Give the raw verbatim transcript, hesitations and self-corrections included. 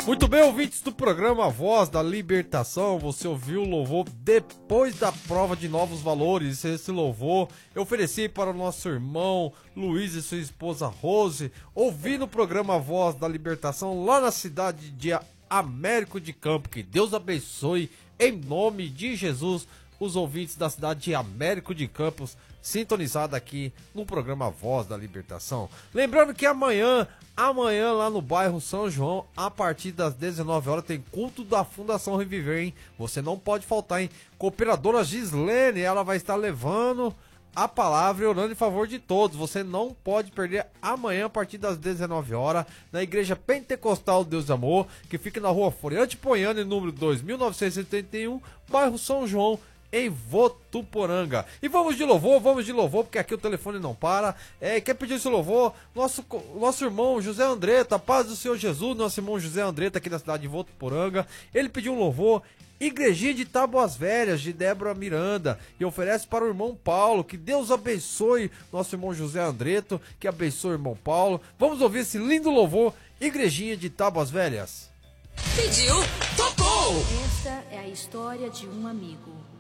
Muito bem, ouvintes do programa Voz da Libertação, você ouviu o louvor depois da prova de novos valores. Esse louvor eu ofereci para o nosso irmão Luiz e sua esposa Rose, ouvindo o programa Voz da Libertação lá na cidade de Américo de Campo. Que Deus abençoe em nome de Jesus os ouvintes da cidade de Américo de Campos, sintonizado aqui no programa Voz da Libertação. Lembrando que amanhã, amanhã lá no bairro São João, a partir das dezenove horas, tem culto da Fundação Reviver, hein? Você não pode faltar, hein? Cooperadora Gislene, ela vai estar levando a palavra e orando em favor de todos. Você não pode perder amanhã a partir das dezenove horas na Igreja Pentecostal Deus de Amor, que fica na rua Floriante Poiana, número dois mil novecentos e setenta e um, bairro São João, em Votuporanga. E vamos de louvor, vamos de louvor, porque aqui o telefone não para. É, quer pedir esse louvor? Nosso, nosso irmão José Andretta, paz do Senhor Jesus, nosso irmão José Andretta aqui da cidade de Votuporanga. Ele pediu um louvor, Igrejinha de Tábuas Velhas, de Débora Miranda, e oferece para o irmão Paulo. Que Deus abençoe nosso irmão José Andretta, que abençoe o irmão Paulo. Vamos ouvir esse lindo louvor, Igrejinha de Tábuas Velhas. Pediu, tocou! Esta é a história de um amigo.